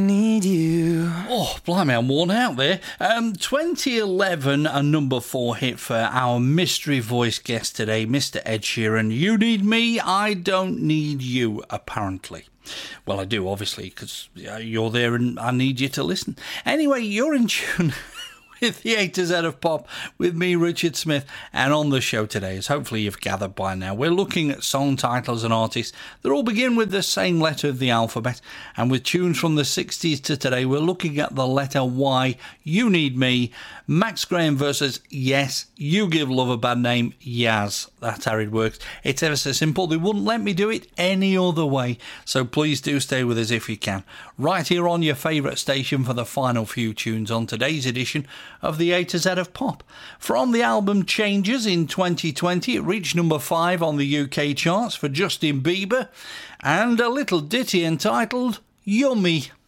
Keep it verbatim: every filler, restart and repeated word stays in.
Need you. Oh, blimey, I'm worn out there. Um, twenty eleven, a number four hit for our mystery voice guest today, Mister Ed Sheeran. You need me, I don't need you, apparently. Well, I do, obviously, because you're there and I need you to listen. Anyway, you're in tune with the A to Z of Pop with me, Richard Smith, and on the show today, as hopefully you've gathered by now, we're looking at song titles and artists that all begin with the same letter of the alphabet, and with tunes from the sixties to today, we're looking at the letter Y, You Need Me, Max Graham versus Yes, You Give Love a Bad Name, Yaz. That's how it works. It's ever so simple. They wouldn't let me do it any other way, so please do stay with us if you can. Right here on your favourite station for the final few tunes on today's edition of the A to Z of Pop. From the album Changes in twenty twenty, it reached number five on the U K charts for Justin Bieber, and a little ditty entitled Yummy.